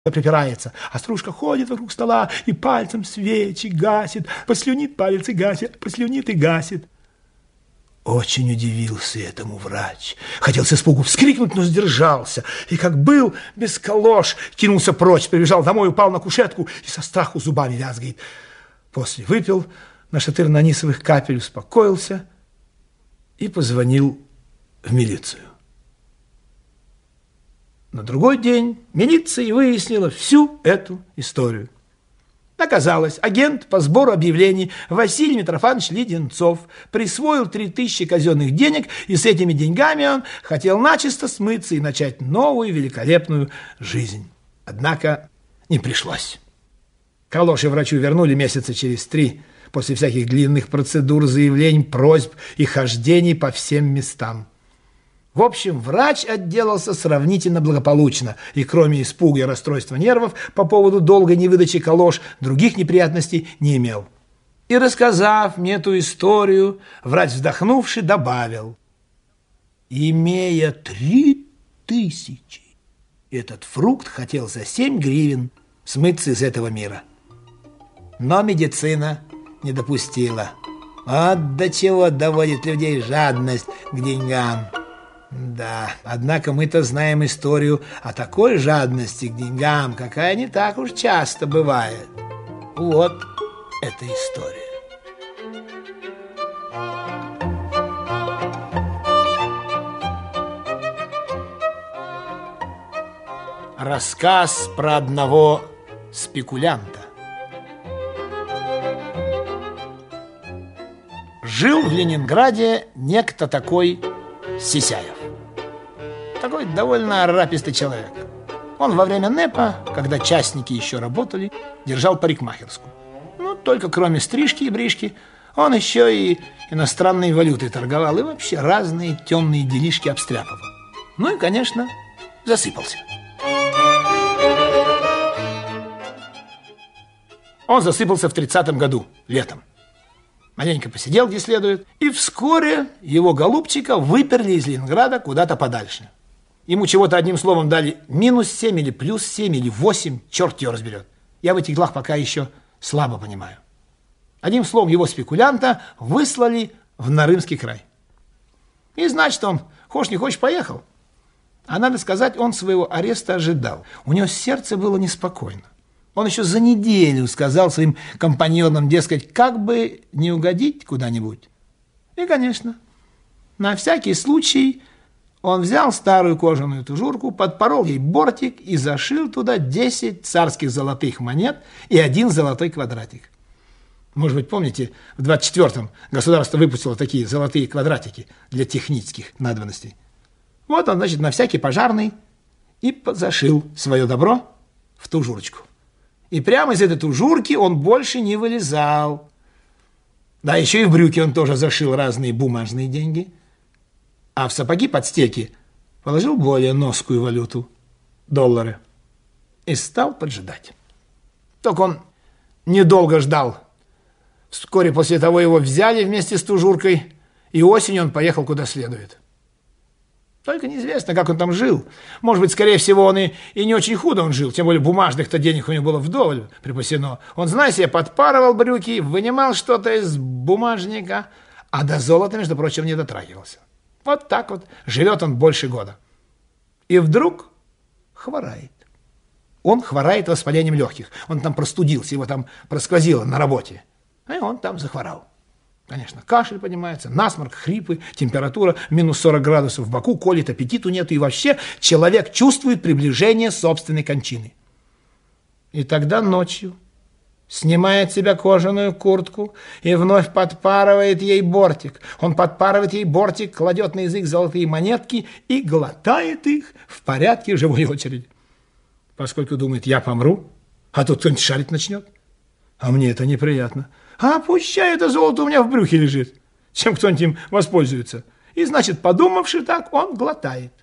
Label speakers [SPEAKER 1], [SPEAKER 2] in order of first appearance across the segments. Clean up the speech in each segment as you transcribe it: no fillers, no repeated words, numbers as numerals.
[SPEAKER 1] припирается, а старушка ходит вокруг стола и пальцем свечи гасит, послюнит палец и гасит, послюнит и гасит. Очень удивился этому врач. Хотел с испугу вскрикнуть, но сдержался. И как был без калош, кинулся прочь, прибежал домой, упал на кушетку и со страху зубами лязгает. После выпил нашатырь анисовых капель, успокоился и позвонил в милицию. На другой день милиция выяснила всю эту историю. Оказалось, агент по сбору объявлений Василий Митрофанович Леденцов присвоил 3000 казенных денег, и с этими деньгами он хотел начисто смыться и начать новую великолепную жизнь. Однако не пришлось. Калоши врачу вернули месяца через 3, после всяких длинных процедур, заявлений, просьб и хождений по всем местам. В общем, врач отделался сравнительно благополучно, и кроме испуга и расстройства нервов по поводу долгой невыдачи калош, других неприятностей не имел. И, рассказав мне эту историю, врач, вздохнувший, добавил: имея 3000, этот фрукт хотел за 7 гривен смыться из этого мира. Но медицина не допустила. Вот до чего доводит людей жадность к деньгам. Да, однако мы-то знаем историю о такой жадности к деньгам, какая не так уж часто бывает. Вот эта история. Рассказ про одного спекулянта. Жил в Ленинграде некто такой Сисяев. Такой довольно арапистый человек. Он во время НЭПа, когда частники еще работали, держал парикмахерскую. Ну, только кроме стрижки и бришки, он еще и иностранной валютой торговал и вообще разные темные делишки обстряпывал. Ну и, конечно, засыпался. Он засыпался в 30-м году, летом. Маленько посидел где следует, и вскоре его голубчика выперли из Ленинграда куда-то подальше. Ему чего-то одним словом дали -7 или +7 или 8, черт его разберет. Я в этих делах пока еще слабо понимаю. Одним словом, его спекулянта выслали в Нарымский край. И значит, он, хочешь не хочешь, поехал. А надо сказать, он своего ареста ожидал. У него сердце было неспокойно. Он еще за неделю сказал своим компаньонам, дескать, как бы не угодить куда-нибудь. И, конечно, на всякий случай он взял старую кожаную тужурку, подпорол ей бортик и зашил туда 10 царских золотых монет и 1 золотой квадратик. Может быть, помните, в 24-м государство выпустило такие золотые квадратики для технических надобностей. Вот он, значит, на всякий пожарный и зашил свое добро в тужурочку. И прямо из этой тужурки он больше не вылезал. Да, еще и в брюки он тоже зашил разные бумажные деньги. А в сапоги под стеки положил более носкую валюту – доллары. И стал поджидать. Только он недолго ждал. Вскоре после того его взяли вместе с тужуркой, и осенью он поехал куда следует. Только неизвестно, как он там жил. Может быть, скорее всего, он и не очень худо он жил, тем более бумажных-то денег у него было вдоволь припасено. Он, знаете, себе подпарывал брюки, вынимал что-то из бумажника, а до золота, между прочим, не дотрагивался. Вот так вот живет он больше года. И вдруг хворает. Он хворает воспалением легких. Он там простудился, его там просквозило на работе. И он там захворал. Конечно, кашель поднимается, насморк, хрипы, температура -40 градусов в боку, колет, аппетиту нету, и вообще человек чувствует приближение собственной кончины. И тогда ночью снимает с себя кожаную куртку и вновь подпарывает ей бортик. Он подпарывает ей бортик, кладет на язык золотые монетки и глотает их в порядке живой очереди. Поскольку думает, я помру, а тут кто-нибудь шарить начнет. А мне это неприятно. А пущай это золото у меня в брюхе лежит, чем кто-нибудь им воспользуется. И, значит, подумавши так, он глотает.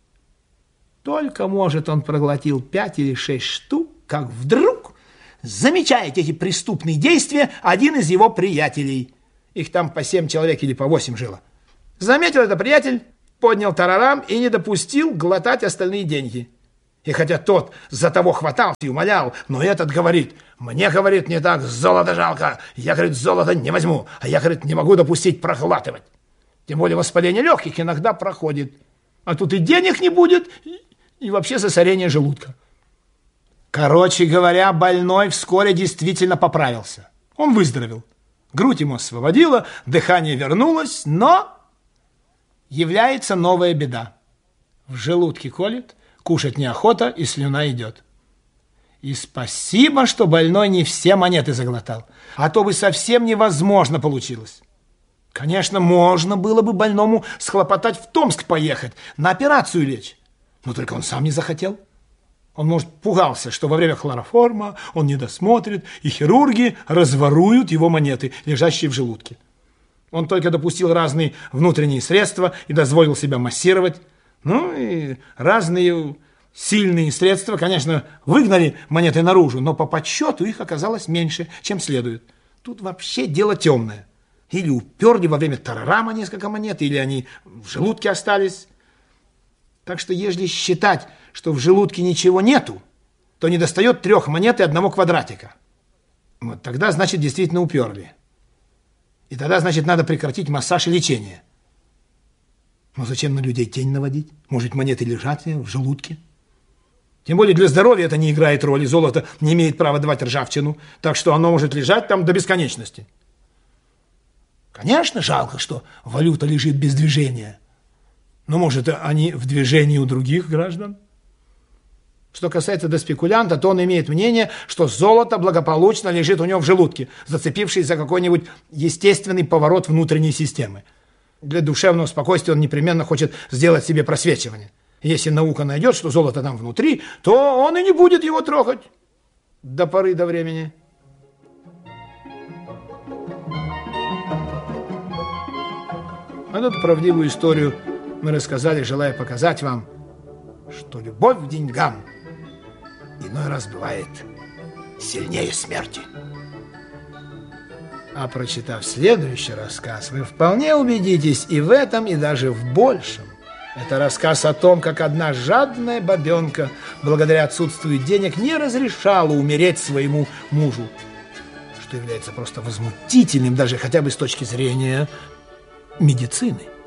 [SPEAKER 1] Только, может, он проглотил 5 или 6 штук, как вдруг замечает эти преступные действия один из его приятелей. Их там по 7 человек или по 8 жило. Заметил это приятель, поднял тарарам и не допустил глотать остальные деньги. И хотя тот за того хватался и умолял, но этот говорит: мне, говорит, не так, золото жалко, я, говорит, золото не возьму, а я, говорит, не могу допустить проглатывать. Тем более воспаление легких иногда проходит. А тут и денег не будет, и вообще засорение желудка. Короче говоря, больной вскоре действительно поправился. Он выздоровел. Грудь ему освободила, дыхание вернулось, но является новая беда. В желудке колет, кушать неохота, и слюна идет. И спасибо, что больной не все монеты заглотал, а то бы совсем невозможно получилось. Конечно, можно было бы больному схлопотать в Томск поехать, на операцию лечь, но только он сам не захотел. Он, может, пугался, что во время хлороформа он не досмотрит, и хирурги разворуют его монеты, лежащие в желудке. Он только допустил разные внутренние средства и дозволил себя массировать. Ну и разные сильные средства, конечно, выгнали монеты наружу, но по подсчету их оказалось меньше, чем следует. Тут вообще дело темное. Или уперли во время тарарама несколько монет, или они в желудке остались. Так что, если считать, что в желудке ничего нету, то недостает 3 монет и 1 квадратика. Вот тогда, значит, действительно уперли. И тогда, значит, надо прекратить массаж и лечение. Но зачем на людей тень наводить? Может, монеты лежат в желудке? Тем более для здоровья это не играет роли. Золото не имеет права давать ржавчину, так что оно может лежать там до бесконечности. Конечно, жалко, что валюта лежит без движения. Но, может, они в движении у других граждан? Что касается до спекулянта, то он имеет мнение, что золото благополучно лежит у него в желудке, зацепившись за какой-нибудь естественный поворот внутренней системы. Для душевного спокойствия он непременно хочет сделать себе просвечивание. Если наука найдет, что золото там внутри, то он и не будет его трогать до поры до времени. Эту правдивую историю мы рассказали, желая показать вам, что любовь к деньгам иной раз бывает сильнее смерти. А прочитав следующий рассказ, вы вполне убедитесь и в этом, и даже в большем. Это рассказ о том, как одна жадная бабенка, благодаря отсутствию денег, не разрешала умереть своему мужу, что является просто возмутительным, даже хотя бы с точки зрения медицины.